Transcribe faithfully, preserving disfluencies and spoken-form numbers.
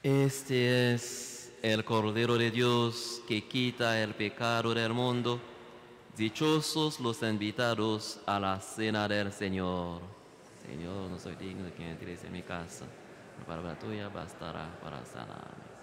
Este es el Cordero de Dios que quita el pecado del mundo. Dichosos los invitados a la cena del Señor. Señor, no soy digno de que entres en mi casa. La palabra tuya bastará para sanarme.